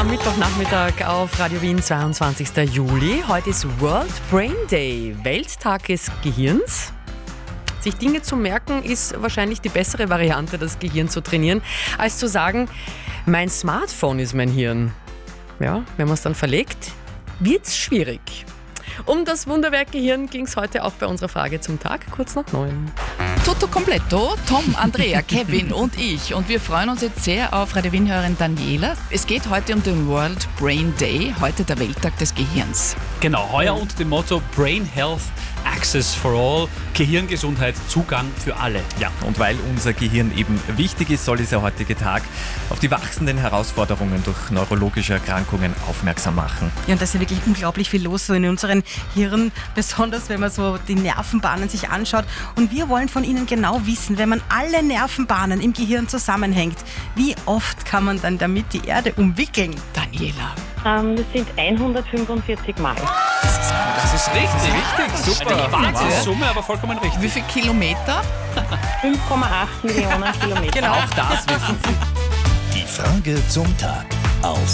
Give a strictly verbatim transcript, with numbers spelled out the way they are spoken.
Mittwochnachmittag auf Radio Wien, zweiundzwanzigster Juli. Heute ist World Brain Day, Welttag des Gehirns. Sich Dinge zu merken, ist wahrscheinlich die bessere Variante, das Gehirn zu trainieren, als zu sagen, mein Smartphone ist mein Hirn. Ja, wenn man es dann verlegt, wird es schwierig. Um das Wunderwerk Gehirn ging es heute auch bei unserer Frage zum Tag, kurz nach neun. Tutto completo, Tom, Andrea, Kevin und ich. Und wir freuen uns jetzt sehr auf Radio Wien-Hörerin Daniela. Es geht heute um den World Brain Day, heute der Welttag des Gehirns. Genau, heuer unter dem Motto Brain Health Access for All, Gehirngesundheit, Zugang für alle. Ja, und weil unser Gehirn eben wichtig ist, soll dieser heutige Tag auf die wachsenden Herausforderungen durch neurologische Erkrankungen aufmerksam machen. Ja, und da ist ja wirklich unglaublich viel los so in unseren Hirn, besonders wenn man so die Nervenbahnen sich anschaut. Und wir wollen von Ihnen genau wissen, wenn man alle Nervenbahnen im Gehirn zusammenhängt, wie oft kann man dann damit die Erde umwickeln? Daniela. Ähm, das sind hundertfünfundvierzig Mal. Das ist richtig. Richtig, super. Eine Wahnsinnssumme, aber vollkommen richtig. Wie viele Kilometer? fünf Komma acht Millionen Kilometer. Genau, auch das wissen Sie. Die Frage zum Tag auf